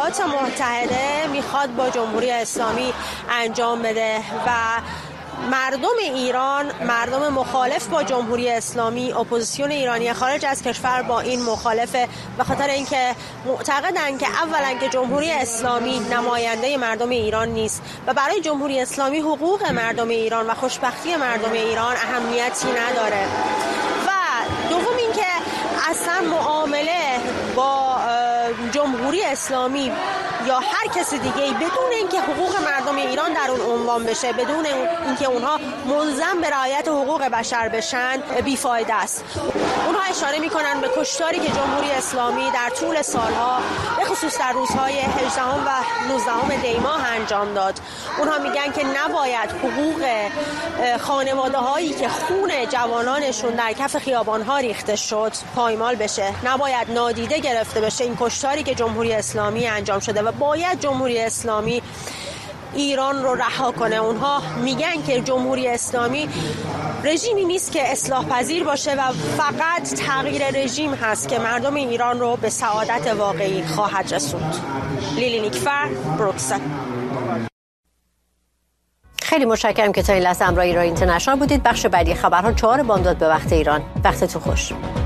ایالات متحده میخواد با جمهوری اسلامی انجام بده و مردم ایران، مردم مخالف با جمهوری اسلامی، اپوزیسیون ایرانی خارج از کشور با این مخالفه، به خاطر اینکه معتقدن که اولا که جمهوری اسلامی نماینده مردم ایران نیست و برای جمهوری اسلامی حقوق مردم ایران و خوشبختی مردم ایران اهمیتی نداره و دوم اینکه اصلا معامله با جمهوری اسلامی یا هر کسی دیگه بدون اینکه حقوق مردم ایران در اون عنوان بشه، بدون اینکه اونها ملزم به رعایت حقوق بشر بشن، بیفایده است. اونها اشاره میکنن به کشتاری که جمهوری اسلامی در طول سالها به خصوص در روزهای 18 و 19 دی ماه انجام داد. اونها میگن که نباید حقوق خانواده هایی که خون جوانانشون در کف خیابان ها ریخته شد پایمال بشه، نباید نادیده گرفته بشه این کشتاری که جمهوری اسلامی انجام شده و باید جمهوری اسلامی ایران رو رها کنه. اونها میگن که جمهوری اسلامی رژیمی نیست که اصلاح پذیر باشه و فقط تغییر رژیم هست که مردم ایران رو به سعادت واقعی خواهد رسوند. لیلی نیکفر، بروکسل. خیلی متشکرم که تا این لحظه همراه ایران اینترنشنال بودید. بخش بعدی خبرها 4 بامداد به وقت ایران. وقتتون خوش.